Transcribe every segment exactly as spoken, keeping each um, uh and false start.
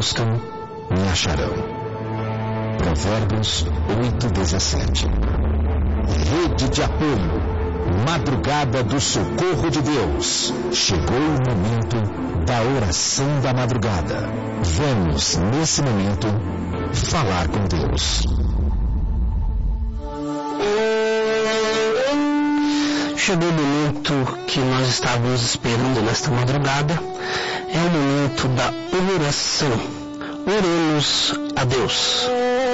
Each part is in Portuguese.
buscam, me acharão. Provérbios oito, dezessete. Rede de apoio. Madrugada do Socorro de Deus. Chegou o momento da oração da madrugada. Vamos, nesse momento, falar com Deus. Chegou o momento que nós estávamos esperando nesta madrugada. É o momento da oração. Oremos a Deus.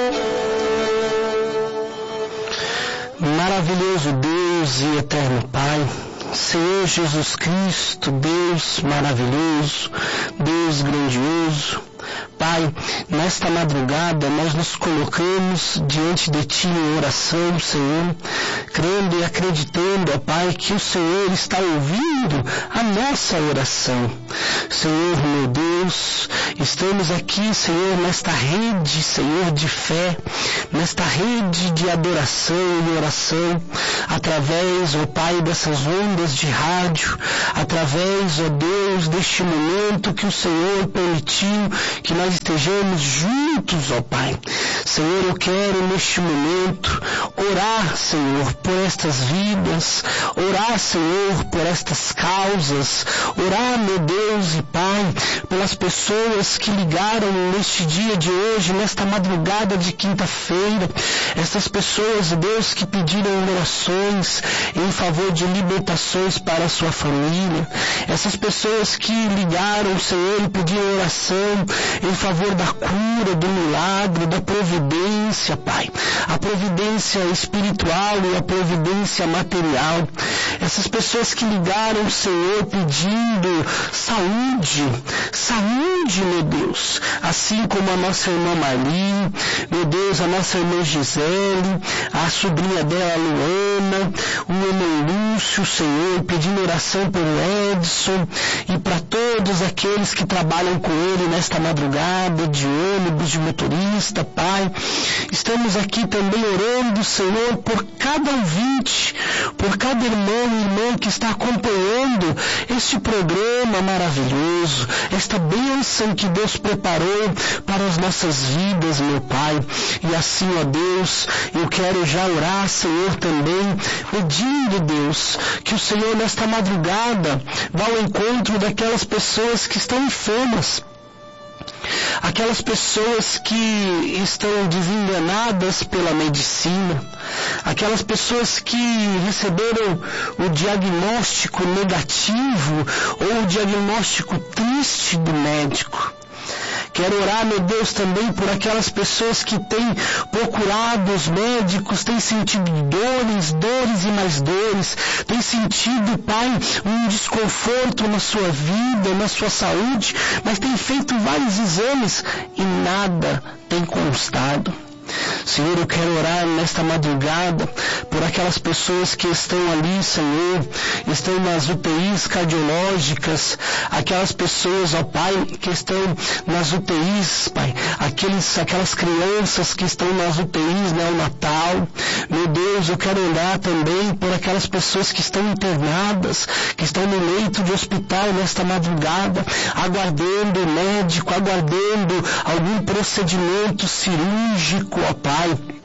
Maravilhoso Deus e eterno Pai, Senhor Jesus Cristo, Deus maravilhoso, Deus grandioso, Pai, nesta madrugada nós nos colocamos diante de Ti em oração, Senhor, crendo e acreditando, ó Pai, que o Senhor está ouvindo a nossa oração. Senhor, meu Deus, estamos aqui, Senhor, nesta rede, Senhor, de fé, nesta rede de adoração e oração, através, ó Pai, dessas ondas de rádio, através, ó Deus, deste momento que o Senhor permitiu que nós estejamos juntos, ó Pai. Senhor, eu quero neste momento orar, Senhor, por estas vidas, orar, Senhor, por estas causas, orar, meu Deus e Pai, pelas pessoas que ligaram neste dia de hoje, nesta madrugada de quinta-feira, essas pessoas, Deus, que pediram orações em favor de libertações para a sua família, essas pessoas que ligaram, Senhor, e pediram oração em favor da cura, do milagre, da providência, Pai, a providência espiritual e a providência material, essas pessoas que ligaram, Senhor, pedindo saúde, saúde, meu Deus, assim como a nossa irmã Marli, meu Deus, a nossa irmã Gisele, a sobrinha dela, Luana, o irmão Lúcio, Senhor, pedindo oração pelo Edson e para todos aqueles que trabalham com ele nesta madrugada, de ônibus, de motorista, Pai. Estamos aqui também orando, Senhor, por cada ouvinte, por cada irmão e irmã que está acompanhando este programa maravilhoso, esta bênção que Deus preparou para as nossas vidas, meu Pai. E assim, ó Deus, eu quero já orar, Senhor, também, pedindo, Deus, que o Senhor nesta madrugada vá ao encontro daquelas pessoas que estão enfermas, aquelas pessoas que estão desenganadas pela medicina, aquelas pessoas que receberam o diagnóstico negativo ou o diagnóstico triste do médico. Quero orar, meu Deus, também por aquelas pessoas que têm procurado os médicos, têm sentido dores, dores e mais dores, têm sentido, Pai, um desconforto na sua vida, na sua saúde, mas têm feito vários exames e nada tem constado. Senhor, eu quero orar nesta madrugada por aquelas pessoas que estão ali, Senhor, estão nas U T Is cardiológicas, aquelas pessoas, ó Pai, que estão nas U T Is, Pai, aqueles, aquelas crianças que estão nas U T Is neonatal. Meu Deus, eu quero orar também por aquelas pessoas que estão internadas, que estão no leito de hospital nesta madrugada, aguardando o médico, aguardando algum procedimento cirúrgico, ó Pai.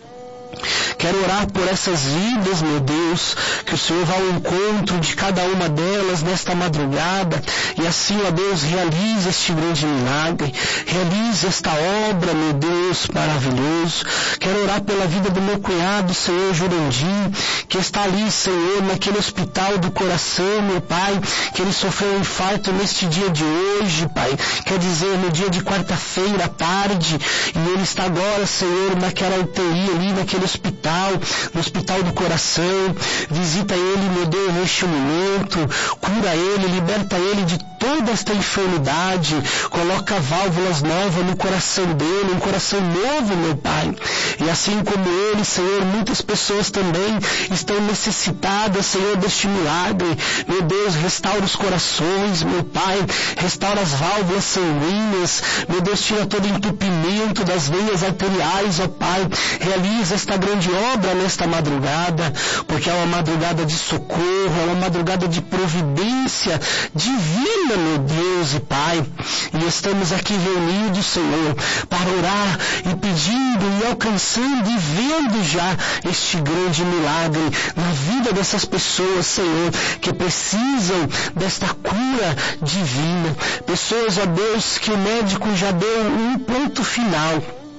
Quero orar por essas vidas, meu Deus, que o Senhor vá ao encontro de cada uma delas nesta madrugada e assim, ó Deus, realize este grande milagre, realize esta obra, meu Deus, maravilhoso. Quero orar pela vida do meu cunhado, Senhor Jurandir, que está ali, Senhor, naquele hospital do coração, meu Pai, que ele sofreu um infarto neste dia de hoje, Pai, quer dizer, no dia de quarta-feira à tarde, e ele está agora, Senhor, naquela U T I ali, naquele hospital, no hospital do coração. Visita ele, meu Deus, neste momento, cura ele, liberta ele de toda esta enfermidade, coloca válvulas novas no coração dele, um coração novo, meu Pai. E assim como ele, Senhor, muitas pessoas também estão necessitadas, Senhor, deste milagre. Meu Deus, restaura os corações, meu Pai, restaura as válvulas sanguíneas, meu Deus, tira todo entupimento das veias arteriais, ó Pai, realiza esta grande obra nesta madrugada, porque é uma madrugada de socorro, é uma madrugada de providência divina, vida, meu Deus e Pai. E estamos aqui reunidos, Senhor, para orar e pedindo e alcançando e vendo já este grande milagre na vida dessas pessoas, Senhor, que precisam desta cura divina. Pessoas, ó Deus, que o médico já deu um ponto final.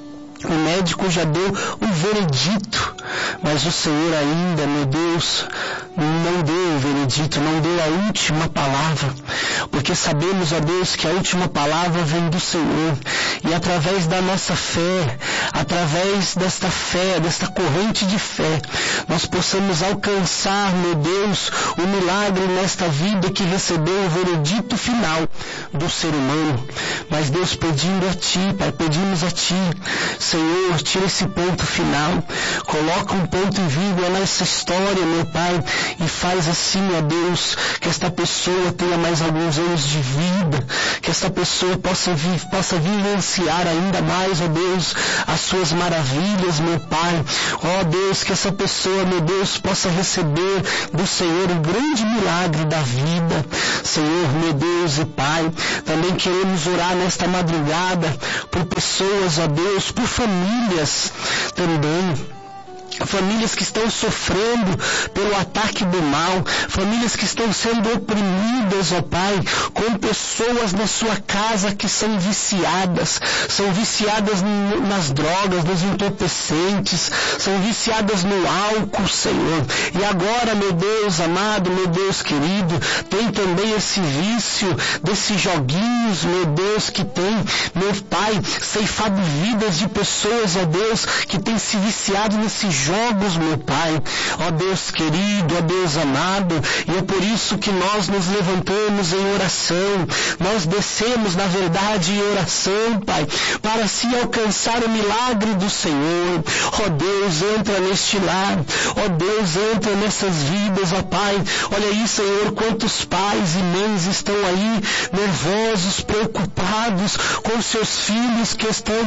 O médico já deu um veredito, mas o Senhor ainda, meu Deus, não deu o veredito, não deu a última palavra, porque sabemos, ó Deus, que a última palavra vem do Senhor, e através da nossa fé, através desta fé, desta corrente de fé, nós possamos alcançar, meu Deus, o milagre nesta vida que recebeu o veredito final do ser humano. Mas Deus, pedindo a Ti, Pai, pedimos a Ti, Senhor, tira esse ponto final, coloca um ponto em vírgula nessa história, meu Pai, e faz assim, ó Deus, que esta pessoa tenha mais alguns anos de vida, que esta pessoa possa, vi, possa vivenciar ainda mais, ó Deus, as suas maravilhas, meu Pai. Ó Deus, que essa pessoa, meu Deus, possa receber do Senhor o grande milagre da vida. Senhor, meu Deus e Pai, também queremos orar nesta madrugada por pessoas, ó Deus, por famílias também. Famílias que estão sofrendo pelo ataque do mal, famílias que estão sendo oprimidas, ó Pai, com pessoas na sua casa que são viciadas, são viciadas nas drogas, nos entorpecentes, são viciadas no álcool, Senhor. E agora, meu Deus amado, meu Deus querido, tem também esse vício desses joguinhos, meu Deus, que tem, meu Pai, ceifado vidas de pessoas, ó Deus, que tem se viciado nesse jogos, meu Pai, ó Deus querido, ó Deus amado, e é por isso que nós nos levantamos em oração, nós descemos, na verdade, em oração, Pai, para se alcançar o milagre do Senhor. Ó Deus, entra neste lar, ó Deus, entra nessas vidas, ó Pai. Olha aí, Senhor, quantos pais e mães estão aí nervosos, preocupados com seus filhos que estão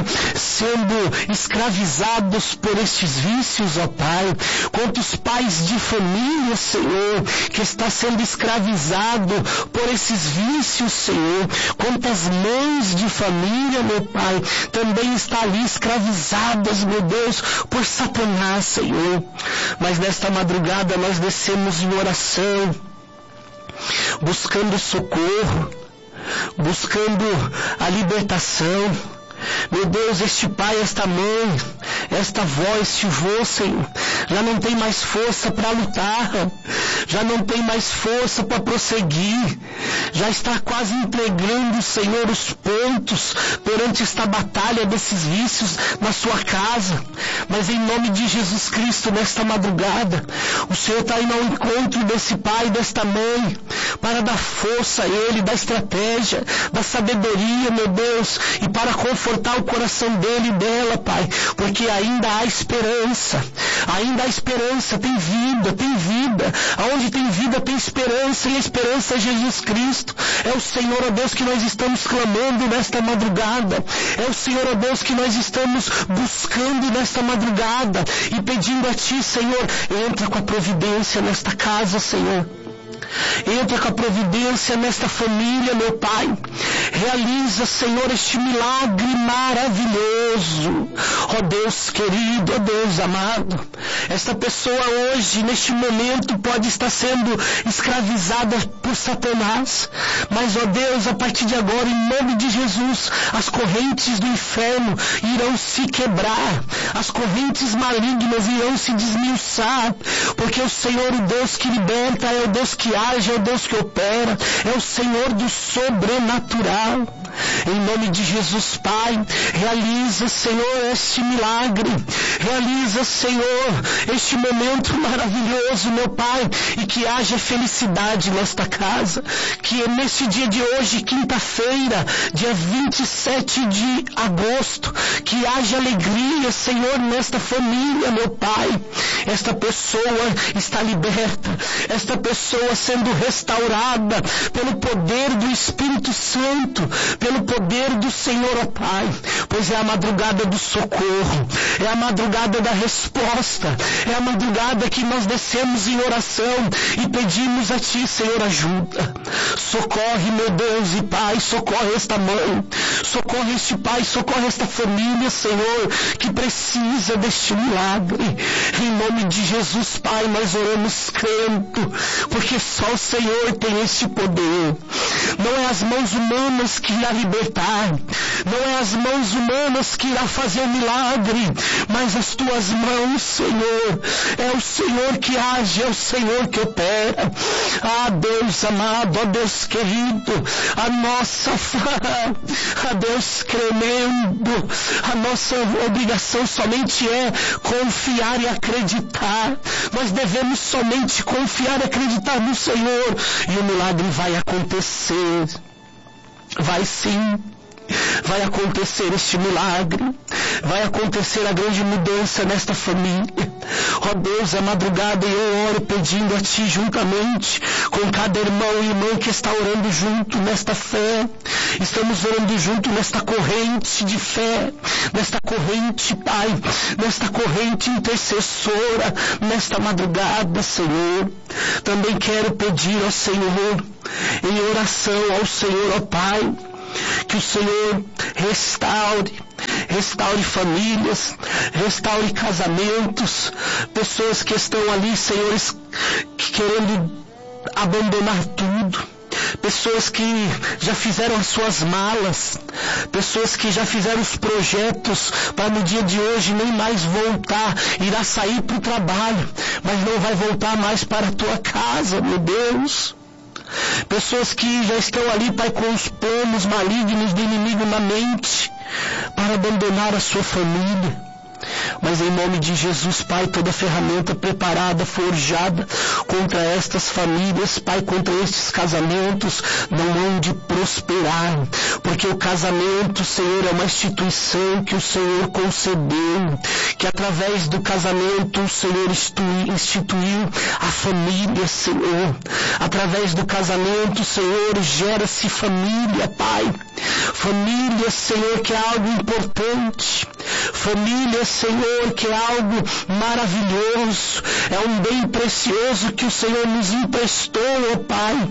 sendo escravizados por estes vícios, ó Pai. Quantos pais de família, Senhor, que está sendo escravizado por esses vícios, Senhor. Quantas mães de família, meu Pai, também está ali escravizadas, meu Deus, por Satanás, Senhor. Mas nesta madrugada nós descemos em oração, buscando socorro, buscando a libertação. Meu Deus, este pai, esta mãe, esta avó, este avô, Senhor, já não tem mais força para lutar, já não tem mais força para prosseguir, já está quase entregando, Senhor, os pontos perante esta batalha desses vícios na sua casa. Mas em nome de Jesus Cristo, nesta madrugada, o Senhor está indo ao encontro desse pai, desta mãe, para dar força a ele, dar estratégia, dar sabedoria, meu Deus, e para confortar o coração dele e dela, Pai, porque ainda há esperança, ainda há esperança, tem vida, tem vida, aonde tem vida tem esperança, e a esperança é Jesus Cristo. É o Senhor, ó Deus, que nós estamos clamando nesta madrugada, é o Senhor, ó Deus, que nós estamos buscando nesta madrugada, e pedindo a Ti, Senhor, entra com a providência nesta casa, Senhor. Entra com a providência nesta família, meu Pai. Realiza, Senhor, este milagre maravilhoso. Ó Deus querido, ó Deus amado. Esta pessoa hoje, neste momento, pode estar sendo escravizada por Satanás. Mas, ó Deus, a partir de agora, em nome de Jesus, as correntes do inferno irão se quebrar. As correntes malignas irão se desmiuçar. Porque o Senhor, o Deus que liberta, é o Deus que age, é o Deus que opera, é o Senhor do sobrenatural. Em nome de Jesus, Pai, realiza, Senhor, este milagre, realiza, Senhor, este momento maravilhoso, meu Pai, e que haja felicidade nesta casa, que neste dia de hoje, quinta-feira, dia vinte e sete de agosto, que haja alegria, Senhor, nesta família, meu Pai. Esta pessoa está liberta, esta pessoa sendo restaurada pelo poder do Espírito Santo, pelo poder do Senhor, ó Pai, pois é a madrugada do socorro, é a madrugada da resposta, é a madrugada que nós descemos em oração e pedimos a Ti, Senhor, ajuda. Socorre, meu Deus e Pai, socorre esta mãe, socorre este pai, socorre esta família, Senhor, que precisa deste milagre. Em nome de Jesus, Pai, nós oramos crendo, porque só o Senhor tem este poder. Não é as mãos humanas que irá libertar, não é as mãos humanas que irá fazer o milagre, mas as Tuas mãos, Senhor. É o Senhor que age, é o Senhor que opera. Ah, Deus amado, ó Deus querido, a nossa fé, a Deus tremendo, a nossa obrigação somente é confiar e acreditar. Nós devemos somente confiar e acreditar no Senhor, e o milagre vai acontecer. Vai sim. Vai acontecer este milagre, vai acontecer a grande mudança nesta família. Ó Deus, é madrugada e eu oro pedindo a Ti juntamente com cada irmão e irmã que está orando junto nesta fé. Estamos orando junto nesta corrente de fé, nesta corrente, Pai, nesta corrente intercessora, nesta madrugada, Senhor. Também quero pedir ao Senhor, em oração ao Senhor, ó Pai, que o Senhor restaure, restaure famílias, restaure casamentos, pessoas que estão ali, Senhor, querendo abandonar tudo, pessoas que já fizeram as suas malas, pessoas que já fizeram os projetos para no dia de hoje nem mais voltar, irá sair para o trabalho, mas não vai voltar mais para a tua casa, meu Deus. Pessoas que já estão ali, Pai, com os planos malignos do inimigo na mente, para abandonar a sua família. Mas em nome de Jesus, Pai, toda ferramenta preparada, forjada contra estas famílias, Pai, contra estes casamentos, não hão de prosperar, porque o casamento, Senhor, é uma instituição que o Senhor concedeu, que através do casamento o Senhor instituiu a família, Senhor. Através do casamento, Senhor, gera-se família, Pai. Família, Senhor, que é algo importante. Família, Senhor, que é algo maravilhoso. É um bem precioso que o Senhor nos emprestou, ó Pai.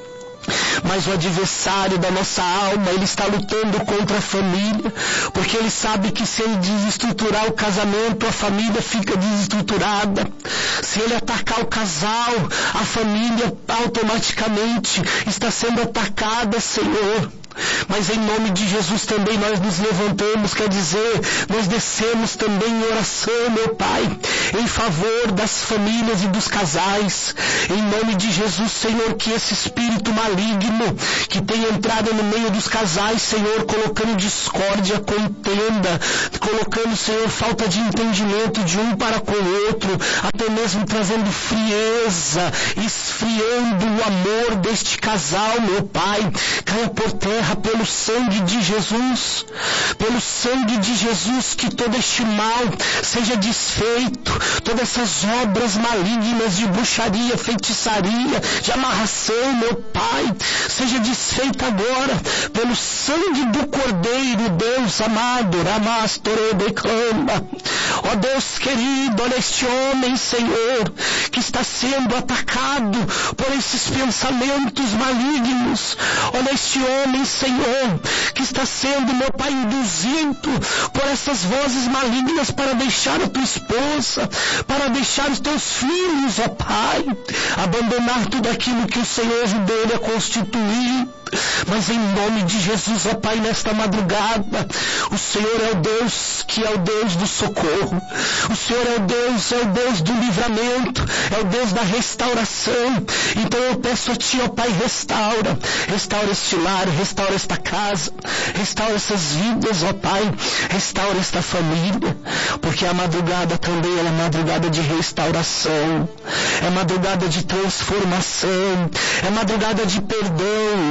Mas o adversário da nossa alma, ele está lutando contra a família, porque ele sabe que se ele desestruturar o casamento, a família fica desestruturada. Se ele atacar o casal, a família automaticamente está sendo atacada, Senhor. Mas em nome de Jesus também nós nos levantamos, quer dizer, nós descemos também em oração, meu Pai, em favor das famílias e dos casais. Em nome de Jesus, Senhor, que esse espírito maligno que tem entrado no meio dos casais, Senhor, colocando discórdia, contenda, colocando, Senhor, falta de entendimento de um para com o outro, até mesmo trazendo frieza, esfriando o amor deste casal, meu Pai, caia por terra pelo sangue de Jesus, pelo sangue de Jesus, que todo este mal seja desfeito, todas essas obras malignas de bruxaria, feitiçaria, de amarração, meu Pai, seja desfeita agora, pelo sangue do Cordeiro, Deus amado, Ramastore declama. Ó Deus querido, olha este homem, Senhor, que está sendo atacado por esses pensamentos malignos. Olha este homem, Senhor, que está sendo, meu Pai, induzido por essas vozes malignas para deixar a tua esposa, para deixar os teus filhos, ó Pai, abandonar tudo aquilo que o Senhor ajudou ele a constituir. Mas em nome de Jesus, ó Pai, nesta madrugada, o Senhor é o Deus que é o Deus do socorro. O Senhor é o Deus, é o Deus do livramento, é o Deus da restauração. Então eu peço a Ti, ó Pai, restaura, restaura este lar, restaura esta casa, restaura essas vidas, ó Pai, restaura esta família, porque a madrugada também é madrugada de restauração, é madrugada de transformação, é madrugada de perdão,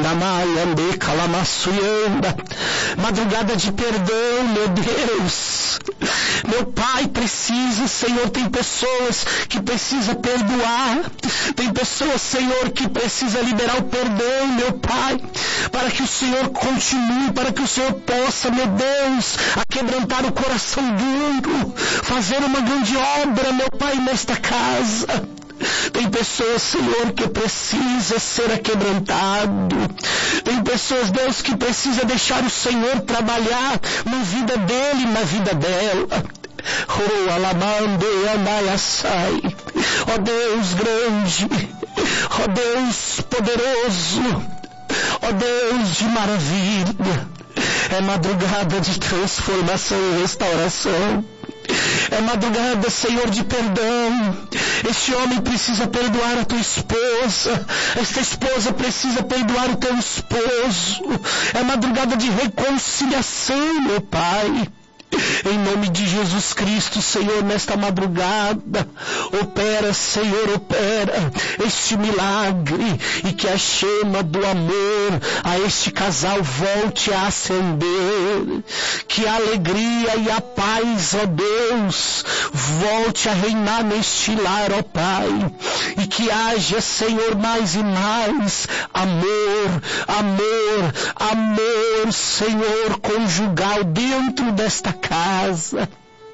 madrugada de perdão, meu Deus, Meu Pai, precisa, Senhor, tem pessoas que precisam perdoar, tem pessoas, Senhor, que precisam liberar o perdão, meu Pai, para que o Senhor continue, para que o Senhor possa, meu Deus, aquebrantar o coração duro, fazer uma grande obra, meu Pai, nesta casa. Tem pessoas, Senhor, que precisa ser aquebrantado. Tem pessoas, Deus, que precisa deixar o Senhor trabalhar na vida dele, na vida dela. Oh, alamando e andaiaçai. Ó Deus grande, ó Deus poderoso, ó Deus de maravilha. É madrugada de transformação e restauração. É madrugada, Senhor, de perdão. Este homem precisa perdoar a tua esposa. Esta esposa precisa perdoar o teu esposo. É madrugada de reconciliação, meu Pai. Em nome de Jesus Cristo, Senhor, nesta madrugada, opera, Senhor, opera este milagre, e que a chama do amor a este casal volte a acender, que a alegria e a paz, ó Deus, volte a reinar neste lar, ó Pai, e que haja, Senhor, mais e mais amor, amor, amor, Senhor, conjugal dentro desta casa.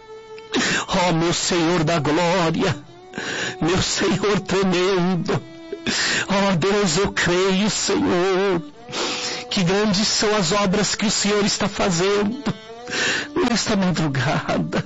Ó meu Senhor da glória, meu Senhor tremendo, ó Deus, eu creio, Senhor, que grandes são as obras que o Senhor está fazendo nesta madrugada.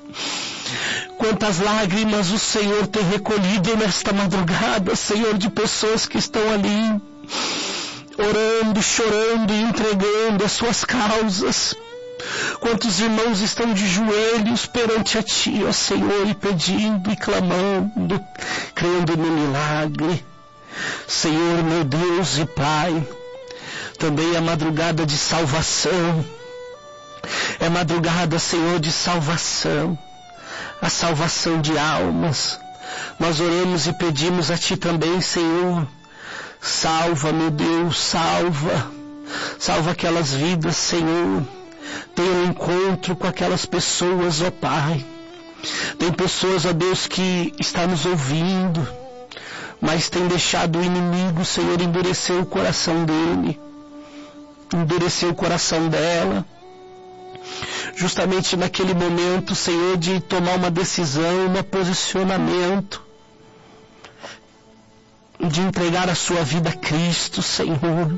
Quantas lágrimas o Senhor tem recolhido nesta madrugada, Senhor, de pessoas que estão ali orando, chorando e entregando as suas causas. Quantos irmãos estão de joelhos perante a Ti, ó Senhor, e pedindo e clamando, crendo no milagre. Senhor, meu Deus e Pai, também é madrugada de salvação. É madrugada, Senhor, de salvação. A salvação de almas. Nós oramos e pedimos a Ti também, Senhor. Salva, meu Deus, salva. Salva aquelas vidas, Senhor. Tenha um encontro com aquelas pessoas, ó Pai. Tem pessoas, ó Deus, que está nos ouvindo, mas tem deixado o inimigo, Senhor, endurecer o coração dele, endurecer o coração dela. Justamente naquele momento, Senhor, de tomar uma decisão, um posicionamento, de entregar a sua vida a Cristo, Senhor.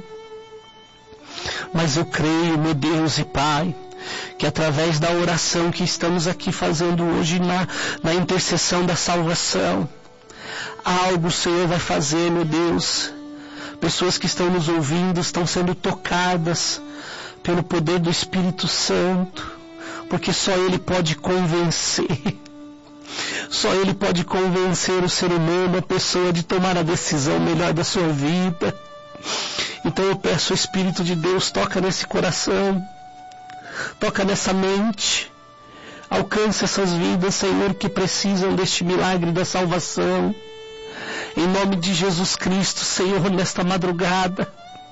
Mas eu creio, meu Deus e Pai, que através da oração que estamos aqui fazendo hoje na, na intercessão da salvação, algo o Senhor vai fazer, meu Deus. Pessoas que estão nos ouvindo estão sendo tocadas pelo poder do Espírito Santo, porque só Ele pode convencer. Só Ele pode convencer o ser humano, a pessoa, de tomar a decisão melhor da sua vida. Então eu peço ao Espírito de Deus, toca nesse coração, toca nessa mente, alcance essas vidas, Senhor, que precisam deste milagre da salvação. Em nome de Jesus Cristo, Senhor, nesta madrugada,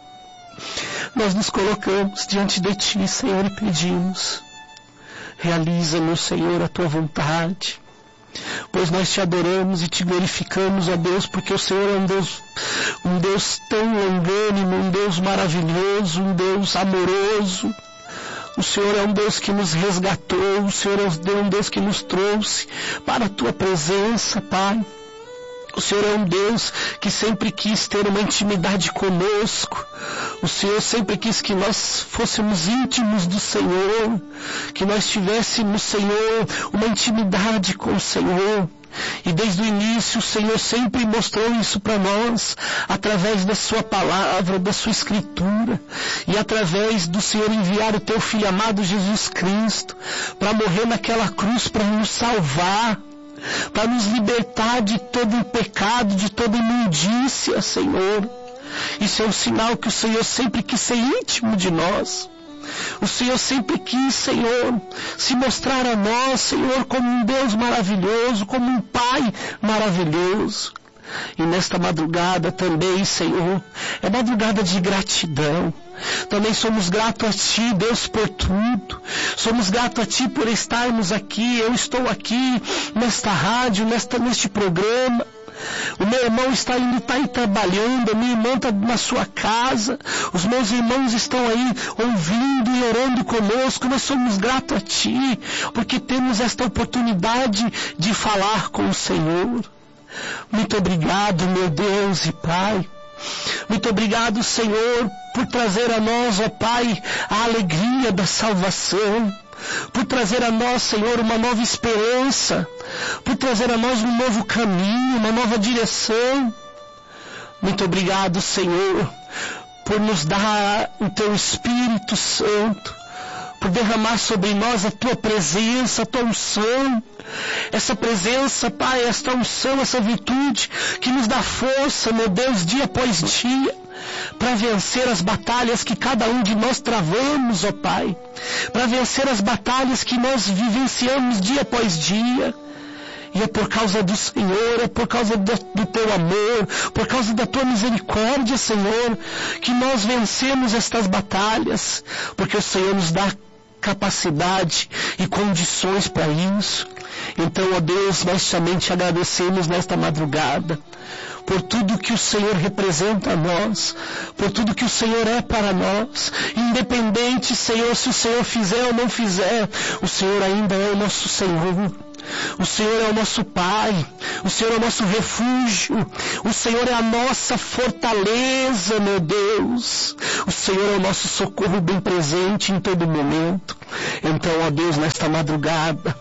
nós nos colocamos diante de Ti, Senhor, e pedimos, realiza, meu Senhor, a Tua vontade. Pois nós Te adoramos e Te glorificamos, ó Deus, porque o Senhor é um Deus, um Deus tão longânimo, um Deus maravilhoso, um Deus amoroso. O Senhor é um Deus que nos resgatou, o Senhor é um Deus que nos trouxe para a Tua presença, Pai. O Senhor é um Deus que sempre quis ter uma intimidade conosco. O Senhor sempre quis que nós fôssemos íntimos do Senhor, que nós tivéssemos, Senhor, uma intimidade com o Senhor. E desde o início o Senhor sempre mostrou isso para nós, através da Sua palavra, da Sua Escritura, e através do Senhor enviar o Teu Filho amado Jesus Cristo, para morrer naquela cruz, para nos salvar, para nos libertar de todo o pecado, de toda imundícia, Senhor. Isso é um sinal que o Senhor sempre quis ser íntimo de nós. O Senhor sempre quis, Senhor, se mostrar a nós, Senhor, como um Deus maravilhoso, como um Pai maravilhoso. E nesta madrugada também, Senhor, é madrugada de gratidão. Também somos gratos a Ti, Deus, por tudo. Somos gratos a Ti por estarmos aqui. Eu estou aqui nesta rádio, nesta, neste programa. O meu irmão está indo, está aí trabalhando, a minha irmã está na sua casa, os meus irmãos estão aí ouvindo e orando conosco. Nós somos gratos a Ti, porque temos esta oportunidade de falar com o Senhor. Muito obrigado, meu Deus e Pai. Muito obrigado, Senhor, por trazer a nós, ó Pai, a alegria da salvação. Por trazer a nós, Senhor, uma nova esperança, por trazer a nós um novo caminho, uma nova direção. Muito obrigado, Senhor, por nos dar o Teu Espírito Santo, por derramar sobre nós a Tua presença, a Tua unção. Essa presença, Pai, esta unção, essa virtude que nos dá força, meu Deus, dia após dia, para vencer as batalhas que cada um de nós travamos, ó Pai, para vencer as batalhas que nós vivenciamos dia após dia. E é por causa do Senhor, é por causa do, do Teu amor, por causa da Tua misericórdia, Senhor, que nós vencemos estas batalhas, porque o Senhor nos dá capacidade e condições para isso. Então, ó Deus, nós somente agradecemos nesta madrugada por tudo que o Senhor representa a nós, por tudo que o Senhor é para nós. Independente, Senhor, se o Senhor fizer ou não fizer, o Senhor ainda é o nosso Senhor. O Senhor é o nosso Pai, o Senhor é o nosso refúgio, o Senhor é a nossa fortaleza, meu Deus. O Senhor é o nosso socorro bem presente em todo momento. Então, ó Deus, nesta madrugada,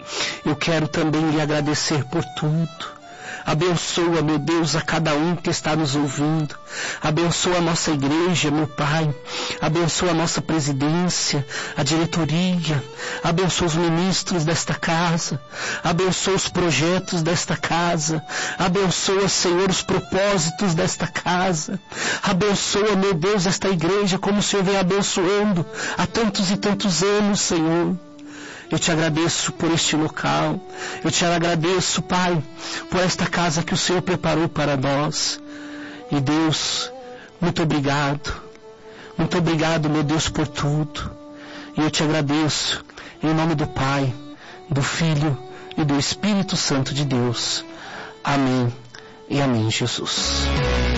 eu quero também lhe agradecer por tudo. Abençoa, meu Deus, a cada um que está nos ouvindo. Abençoa a nossa igreja, meu Pai. Abençoa a nossa presidência, a diretoria. Abençoa os ministros desta casa. Abençoa os projetos desta casa. Abençoa, Senhor, os propósitos desta casa. Abençoa, meu Deus, esta igreja como o Senhor vem abençoando há tantos e tantos anos, Senhor. Eu te agradeço por este local. Eu te agradeço, Pai, por esta casa que o Senhor preparou para nós. E Deus, muito obrigado. Muito obrigado, meu Deus, por tudo. E eu te agradeço em nome do Pai, do Filho e do Espírito Santo de Deus. Amém e amém, Jesus.